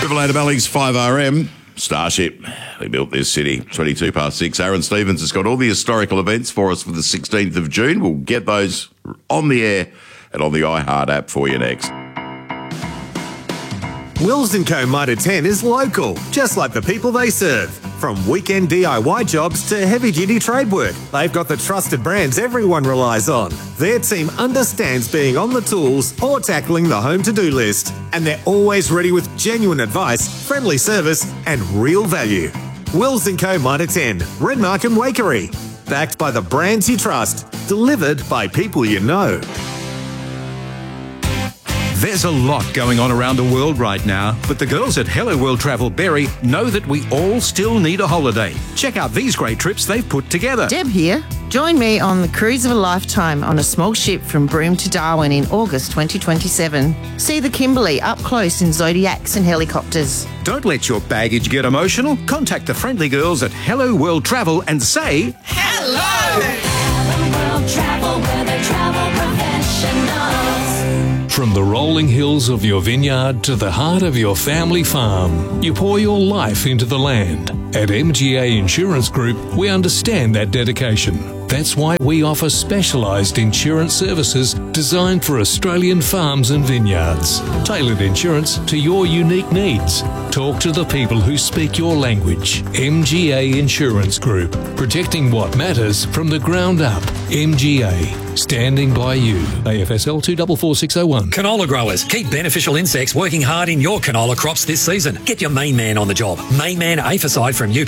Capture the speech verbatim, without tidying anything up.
Riverland Valley's five R M. Starship. They built this city. twenty-two past six. Aaron Stevens has got all the historical events for us for the sixteenth of June. We'll get those on the air and on the iHeart app for you next. Wills and Co Mitre ten is local, just like the people they serve. From weekend D I Y jobs to heavy-duty trade work, they've got the trusted brands everyone relies on. Their team understands being on the tools or tackling the home to-do list. And they're always ready with genuine advice, friendly service and real value. Wills and Co Mitre ten, Redmark and Wakery. Backed by the brands you trust, delivered by people you know. There's a lot going on around the world right now, but the girls at Hello World Travel Berry know that we all still need a holiday. Check out these great trips they've put together. Deb here. Join me on the cruise of a lifetime on a small ship from Broome to Darwin in August twenty twenty-seven. See the Kimberley up close in Zodiacs and helicopters. Don't let your baggage get emotional. Contact the friendly girls at Hello World Travel and say hello! Hello World Travel, where they travel professionals. From the rolling hills of your vineyard to the heart of your family farm, you pour your life into the land. At M G A Insurance Group, we understand that dedication. That's why we offer specialised insurance services designed for Australian farms and vineyards. Tailored insurance to your unique needs. Talk to the people who speak your language. M G A Insurance Group, protecting what matters from the ground up. M G A, standing by you. A F S L two four four six oh one. Canola growers, keep beneficial insects working hard in your canola crops this season. Get your main man on the job. Main man Aphicide from U